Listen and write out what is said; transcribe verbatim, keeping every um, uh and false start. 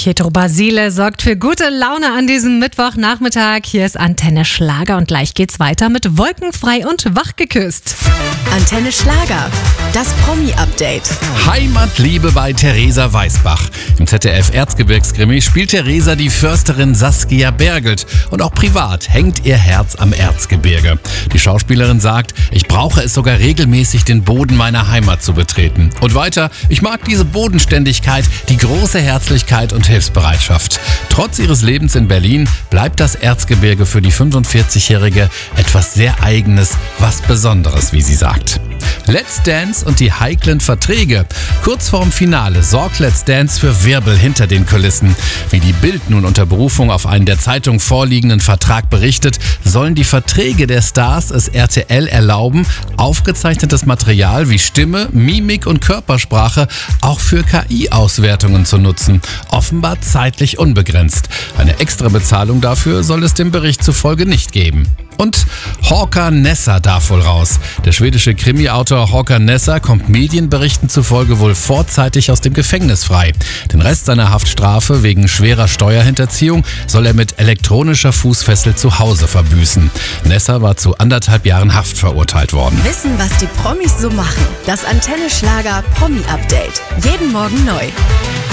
Pietro Basile sorgt für gute Laune an diesem Mittwochnachmittag. Hier ist Antenne Schlager und gleich geht's weiter mit Wolkenfrei und Wachgeküsst. Antenne Schlager, das Promi-Update. Heimatliebe bei Theresa Weisbach. Im Z D F-Erzgebirgskrimi spielt Theresa die Försterin Saskia Bergelt. Und auch privat hängt ihr Herz am Erzgebirge. Die Schauspielerin sagt, ich brauche es sogar regelmäßig, den Boden meiner Heimat zu betreten. Und weiter, ich mag diese Bodenständigkeit, die große Herzlichkeit und Hilfsbereitschaft. Trotz ihres Lebens in Berlin bleibt das Erzgebirge für die fünfundvierzigjährige etwas sehr Eigenes, was Besonderes, wie sie sagt. Let's Dance und die heiklen Verträge. Kurz vorm Finale sorgt Let's Dance für Wirbel hinter den Kulissen. Wie die Bild nun unter Berufung auf einen der Zeitung vorliegenden Vertrag berichtet, sollen die Verträge der Stars es R T L erlauben, aufgezeichnetes Material wie Stimme, Mimik und Körpersprache auch für K I-Auswertungen zu nutzen. Offenbar zeitlich unbegrenzt. Eine extra Bezahlung dafür soll es dem Bericht zufolge nicht geben. Und Håkan Nesser darf wohl raus. Der schwedische Krimi-Autor Håkan Nesser kommt Medienberichten zufolge wohl vorzeitig aus dem Gefängnis frei. Den Rest seiner Haftstrafe wegen schwerer Steuerhinterziehung soll er mit elektronischer Fußfessel zu Hause verbüßen. Nesser war zu anderthalb Jahren Haft verurteilt worden. Wissen, was die Promis so machen. Das Antenne Schlager Promi-Update. Jeden Morgen neu.